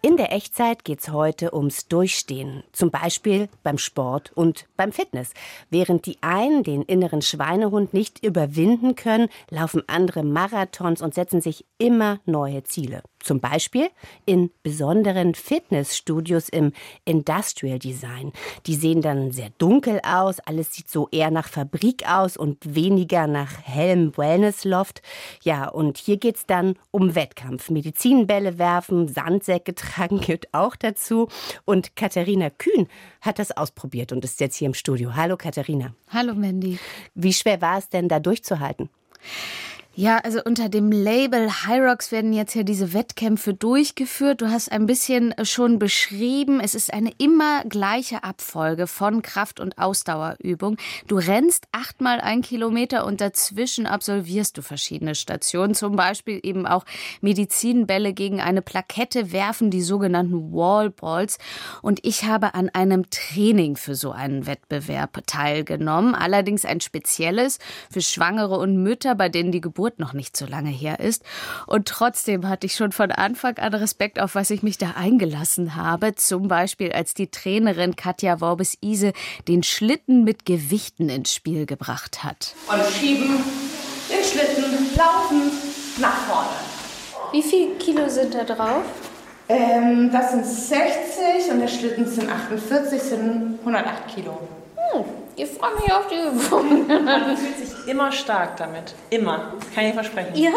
In der Echtzeit geht's heute ums Durchstehen, zum Beispiel beim Sport und beim Fitness. Während die einen den inneren Schweinehund nicht überwinden können, laufen andere Marathons und setzen sich immer neue Ziele. Zum Beispiel in besonderen Fitnessstudios im Industrial Design. Die sehen dann sehr dunkel aus, alles sieht so eher nach Fabrik aus und weniger nach hellem Wellness-Loft. Ja, und hier geht's dann um Wettkampf. Medizinbälle werfen, Sandsäcke tragen gehört auch dazu. Und Katharina Kühn hat das ausprobiert und ist jetzt hier im Studio. Hallo Katharina. Hallo Mandy. Wie schwer war es denn, da durchzuhalten? Ja, also unter dem Label HYROX werden jetzt ja diese Wettkämpfe durchgeführt. Du hast ein bisschen schon beschrieben, es ist eine immer gleiche Abfolge von Kraft- und Ausdauerübung. Du rennst 8-mal 1 Kilometer und dazwischen absolvierst du verschiedene Stationen. Zum Beispiel eben auch Medizinbälle gegen eine Plakette werfen, die sogenannten Wallballs. Und ich habe an einem Training für so einen Wettbewerb teilgenommen. Allerdings ein spezielles für Schwangere und Mütter, bei denen die Geburt noch nicht so lange her ist. Und trotzdem hatte ich schon von Anfang an Respekt, auf was ich mich da eingelassen habe. Zum Beispiel, als die Trainerin Katja Worbes-Ise den Schlitten mit Gewichten ins Spiel gebracht hat. Und schieben den Schlitten, laufen nach vorne. Wie viel Kilo sind da drauf? Das sind 60 und der Schlitten sind 48, sind 108 Kilo. Ich freue mich auf die Übung. Man fühlt sich immer stark damit. Immer. Das kann ich versprechen. Ja.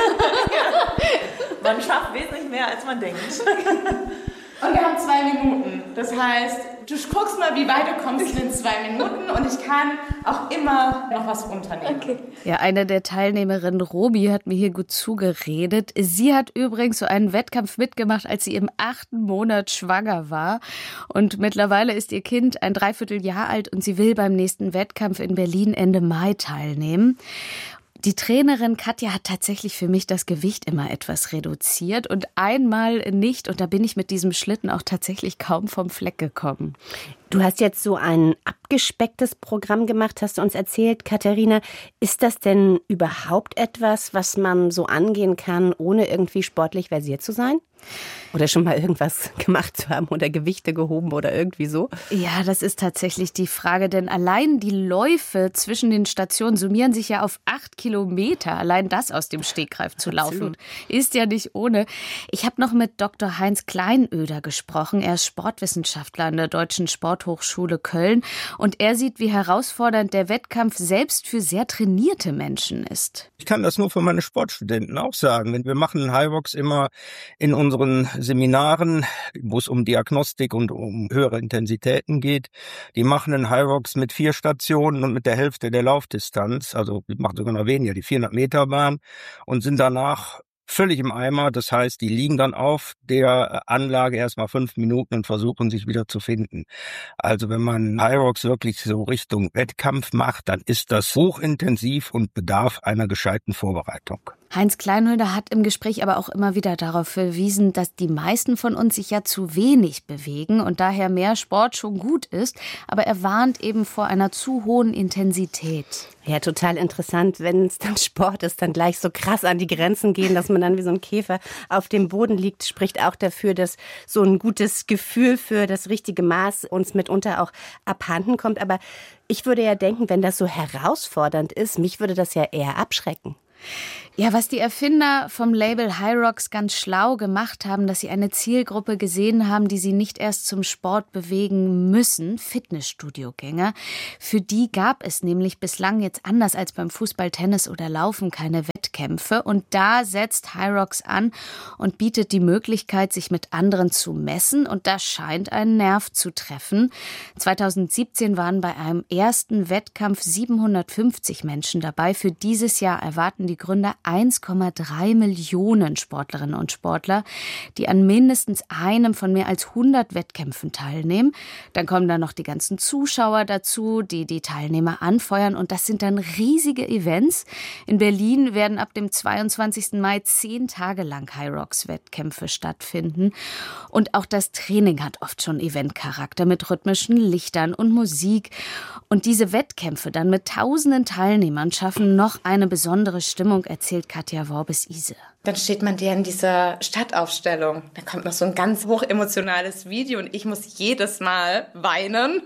Man schafft wesentlich mehr, als man denkt. Und wir haben 2 Minuten. Das heißt, du guckst mal, wie weit du kommst in 2 Minuten und ich kann auch immer noch was unternehmen. Okay. Ja, eine der Teilnehmerinnen, Robi, hat mir hier gut zugeredet. Sie hat übrigens so einen Wettkampf mitgemacht, als sie im 8. Monat schwanger war. Und mittlerweile ist ihr Kind ein Dreivierteljahr alt und sie will beim nächsten Wettkampf in Berlin Ende Mai teilnehmen. Die Trainerin Katja hat tatsächlich für mich das Gewicht immer etwas reduziert und einmal nicht. Und da bin ich mit diesem Schlitten auch tatsächlich kaum vom Fleck gekommen. Du hast jetzt so ein abgespecktes Programm gemacht, hast du uns erzählt, Katharina. Ist das denn überhaupt etwas, was man so angehen kann, ohne irgendwie sportlich versiert zu sein? Oder schon mal irgendwas gemacht zu haben oder Gewichte gehoben oder irgendwie so? Ja, das ist tatsächlich die Frage, denn allein die Läufe zwischen den Stationen summieren sich ja auf 8 Kilometer. Allein das aus dem Stegreif zu laufen, Absolut. Ist ja nicht ohne. Ich habe noch mit Dr. Heinz Kleinöder gesprochen. Er ist Sportwissenschaftler an der Deutschen Sporthochschule Köln und er sieht, wie herausfordernd der Wettkampf selbst für sehr trainierte Menschen ist. Ich kann das nur für meine Sportstudenten auch sagen. Wir machen HYROX immer in unseren Seminaren, wo es um Diagnostik und um höhere Intensitäten geht. Die machen einen HYROX mit 4 Stationen und mit der Hälfte der Laufdistanz. Also wir machen sogar noch weniger, die 400-Meter-Bahn und sind danach völlig im Eimer. Das heißt, die liegen dann auf der Anlage erstmal 5 Minuten und versuchen sich wieder zu finden. Also wenn man HYROX wirklich so Richtung Wettkampf macht, dann ist das hochintensiv und bedarf einer gescheiten Vorbereitung. Heinz Kleinöder hat im Gespräch aber auch immer wieder darauf verwiesen, dass die meisten von uns sich ja zu wenig bewegen und daher mehr Sport schon gut ist. Aber er warnt eben vor einer zu hohen Intensität. Ja, total interessant, wenn es dann Sport ist, dann gleich so krass an die Grenzen gehen, dass man dann wie so ein Käfer auf dem Boden liegt, spricht auch dafür, dass so ein gutes Gefühl für das richtige Maß uns mitunter auch abhanden kommt. Aber ich würde ja denken, wenn das so herausfordernd ist, mich würde das ja eher abschrecken. Ja, was die Erfinder vom Label HYROX ganz schlau gemacht haben, dass sie eine Zielgruppe gesehen haben, die sie nicht erst zum Sport bewegen müssen, Fitnessstudiogänger. Für die gab es nämlich bislang jetzt anders als beim Fußball, Tennis oder Laufen keine Wettkämpfe. Und da setzt HYROX an und bietet die Möglichkeit, sich mit anderen zu messen. Und das scheint einen Nerv zu treffen. 2017 waren bei einem ersten Wettkampf 750 Menschen dabei. Für dieses Jahr erwarten die Gründer 1,3 Millionen Sportlerinnen und Sportler, die an mindestens einem von mehr als 100 Wettkämpfen teilnehmen. Dann kommen da noch die ganzen Zuschauer dazu, die die Teilnehmer anfeuern. Und das sind dann riesige Events. In Berlin werden ab dem 22. Mai 10 Tage lang HYROX-Wettkämpfe stattfinden. Und auch das Training hat oft schon Eventcharakter mit rhythmischen Lichtern und Musik. Und diese Wettkämpfe dann mit tausenden Teilnehmern schaffen noch eine besondere Stimmung, erzählt Katja Worbes-Ise. Dann steht man in dieser Stadtaufstellung. Da kommt noch so ein ganz hochemotionales Video und ich muss jedes Mal weinen.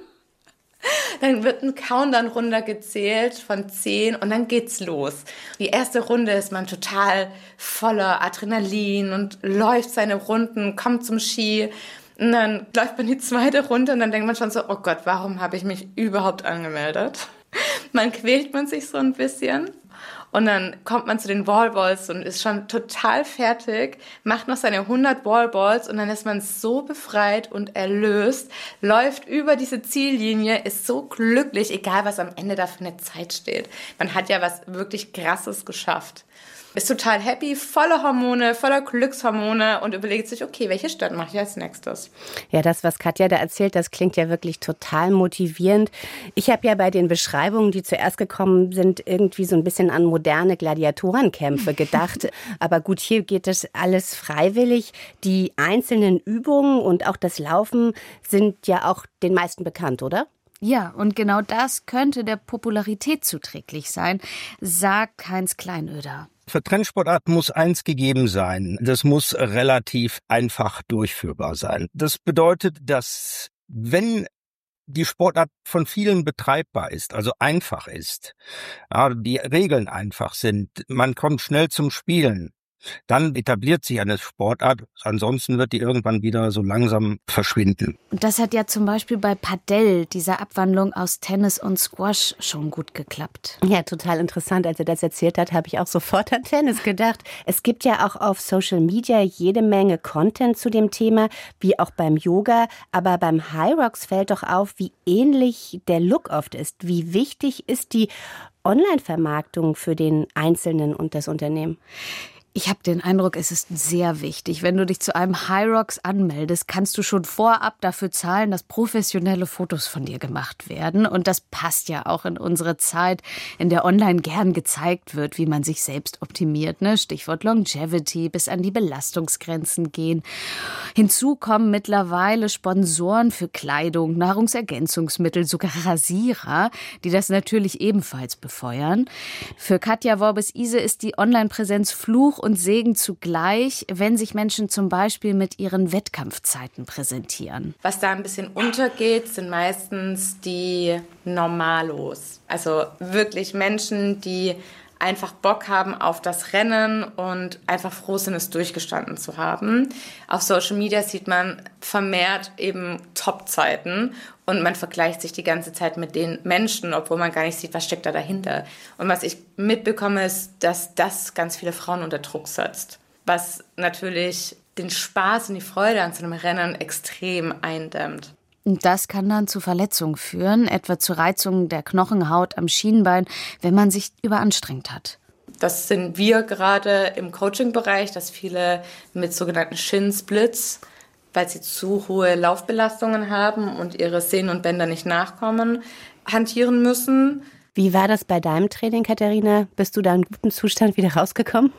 Dann wird ein Countdown runtergezählt von 10 und dann geht's los. Die erste Runde ist man total voller Adrenalin und läuft seine Runden, kommt zum Ski. Und dann läuft man die zweite Runde und dann denkt man schon so, oh Gott, warum habe ich mich überhaupt angemeldet? Man quält man sich so ein bisschen. Und dann kommt man zu den Wallballs und ist schon total fertig, macht noch seine 100 Wallballs und dann ist man so befreit und erlöst, läuft über diese Ziellinie, ist so glücklich, egal was am Ende da für eine Zeit steht. Man hat ja was wirklich Krasses geschafft. Ist total happy, voller Hormone, voller Glückshormone und überlegt sich, okay, welche Stadt mache ich als nächstes? Ja, das, was Katja da erzählt, das klingt ja wirklich total motivierend. Ich habe ja bei den Beschreibungen, die zuerst gekommen sind, irgendwie so ein bisschen an moderne Gladiatorenkämpfe gedacht. Aber gut, hier geht das alles freiwillig. Die einzelnen Übungen und auch das Laufen sind ja auch den meisten bekannt, oder? Ja, und genau das könnte der Popularität zuträglich sein, sagt Heinz Kleinöder. Für Trendsportarten muss eins gegeben sein. Das muss relativ einfach durchführbar sein. Das bedeutet, dass wenn die Sportart von vielen betreibbar ist, also einfach ist, ja, die Regeln einfach sind, man kommt schnell zum Spielen, dann etabliert sich eine Sportart, ansonsten wird die irgendwann wieder so langsam verschwinden. Und das hat ja zum Beispiel bei Padel, dieser Abwandlung aus Tennis und Squash, schon gut geklappt. Ja, total interessant. Als er das erzählt hat, habe ich auch sofort an Tennis gedacht. Es gibt ja auch auf Social Media jede Menge Content zu dem Thema, wie auch beim Yoga. Aber beim Hyrox fällt doch auf, wie ähnlich der Look oft ist. Wie wichtig ist die Online-Vermarktung für den Einzelnen und das Unternehmen? Ich habe den Eindruck, es ist sehr wichtig. Wenn du dich zu einem Hyrox anmeldest, kannst du schon vorab dafür zahlen, dass professionelle Fotos von dir gemacht werden. Und das passt ja auch in unsere Zeit, in der online gern gezeigt wird, wie man sich selbst optimiert. Ne? Stichwort Longevity, bis an die Belastungsgrenzen gehen. Hinzu kommen mittlerweile Sponsoren für Kleidung, Nahrungsergänzungsmittel, sogar Rasierer, die das natürlich ebenfalls befeuern. Für Katja Worbes-Ise ist die Online-Präsenz Fluch und Segen zugleich, wenn sich Menschen zum Beispiel mit ihren Wettkampfzeiten präsentieren. Was da ein bisschen untergeht, sind meistens die Normalos. Also wirklich Menschen, die einfach Bock haben auf das Rennen und einfach froh sind, es durchgestanden zu haben. Auf Social Media sieht man vermehrt eben Top-Zeiten und man vergleicht sich die ganze Zeit mit den Menschen, obwohl man gar nicht sieht, was steckt da dahinter. Und was ich mitbekomme, ist, dass das ganz viele Frauen unter Druck setzt, was natürlich den Spaß und die Freude an so einem Rennen extrem eindämmt. Und das kann dann zu Verletzungen führen, etwa zu Reizungen der Knochenhaut am Schienbein, wenn man sich überanstrengt hat. Das sind wir gerade im Coaching-Bereich, dass viele mit sogenannten Shin-Splits, weil sie zu hohe Laufbelastungen haben und ihre Sehnen und Bänder nicht nachkommen, hantieren müssen. Wie war das bei deinem Training, Katharina? Bist du da in gutem Zustand wieder rausgekommen?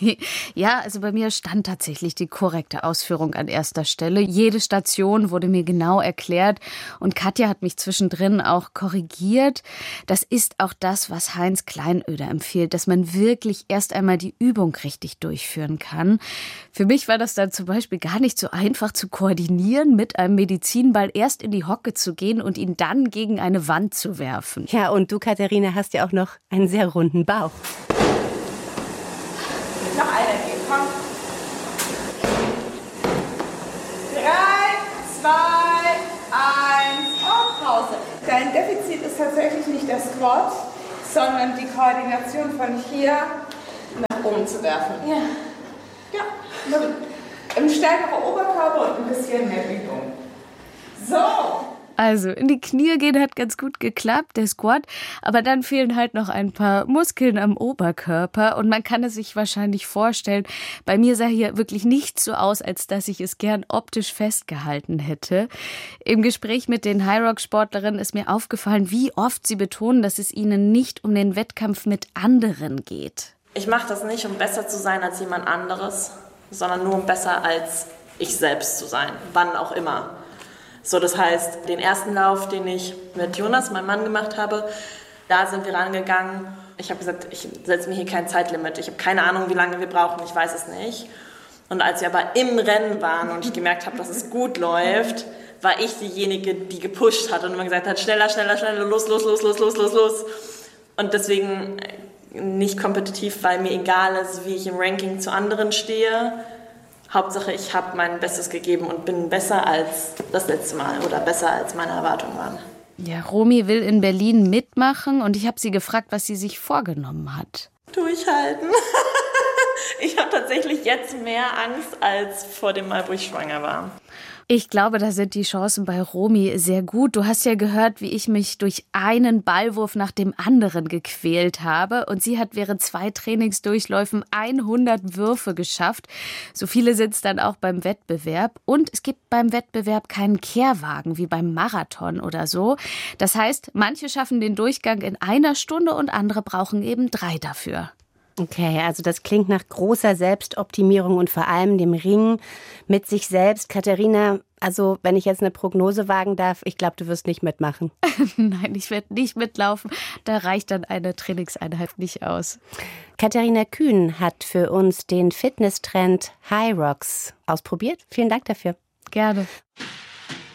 Ja, also bei mir stand tatsächlich die korrekte Ausführung an erster Stelle. Jede Station wurde mir genau erklärt und Katja hat mich zwischendrin auch korrigiert. Das ist auch das, was Heinz Kleinöder empfiehlt, dass man wirklich erst einmal die Übung richtig durchführen kann. Für mich war das dann zum Beispiel gar nicht so einfach zu koordinieren, mit einem Medizinball erst in die Hocke zu gehen und ihn dann gegen eine Wand zu werfen. Ja, und du, Katharina, hast ja auch noch einen sehr runden Bauch. Noch einer gehen, komm. 3, 2, 1 und Pause. Dein Defizit ist tatsächlich nicht der Squat, sondern die Koordination von hier nach oben zu werfen. Ja. Ja, im stärkeren Oberkörper und ein bisschen mehr Übung. So. Also, in die Knie gehen hat ganz gut geklappt, der Squat, aber dann fehlen halt noch ein paar Muskeln am Oberkörper und man kann es sich wahrscheinlich vorstellen, bei mir sah hier wirklich nichts so aus, als dass ich es gern optisch festgehalten hätte. Im Gespräch mit den Hyrox-Sportlerinnen ist mir aufgefallen, wie oft sie betonen, dass es ihnen nicht um den Wettkampf mit anderen geht. Ich mache das nicht, um besser zu sein als jemand anderes, sondern nur um besser als ich selbst zu sein, wann auch immer. So, das heißt, den ersten Lauf, den ich mit Jonas, meinem Mann, gemacht habe, da sind wir rangegangen. Ich habe gesagt, ich setze mir hier kein Zeitlimit. Ich habe keine Ahnung, wie lange wir brauchen, ich weiß es nicht. Und als wir aber im Rennen waren und ich gemerkt habe, dass es gut läuft, war ich diejenige, die gepusht hat und immer gesagt hat, schneller, schneller, schneller, los. Und deswegen nicht kompetitiv, weil mir egal ist, wie ich im Ranking zu anderen stehe. Hauptsache, ich habe mein Bestes gegeben und bin besser als das letzte Mal oder besser als meine Erwartungen waren. Ja, Romy will in Berlin mitmachen und ich habe sie gefragt, was sie sich vorgenommen hat. Durchhalten. Ich habe tatsächlich jetzt mehr Angst als vor dem Mal, wo ich schwanger war. Ich glaube, da sind die Chancen bei Romy sehr gut. Du hast ja gehört, wie ich mich durch einen Ballwurf nach dem anderen gequält habe. Und sie hat während 2 Trainingsdurchläufen 100 Würfe geschafft. So viele sind es dann auch beim Wettbewerb. Und es gibt beim Wettbewerb keinen Kehrwagen wie beim Marathon oder so. Das heißt, manche schaffen den Durchgang in 1 Stunde und andere brauchen eben 3 dafür. Okay, also das klingt nach großer Selbstoptimierung und vor allem dem Ringen mit sich selbst. Katharina, also wenn ich jetzt eine Prognose wagen darf, ich glaube, du wirst nicht mitmachen. Nein, ich werde nicht mitlaufen. Da reicht dann eine Trainingseinheit nicht aus. Katharina Kühn hat für uns den Fitnesstrend Hyrox ausprobiert. Vielen Dank dafür. Gerne.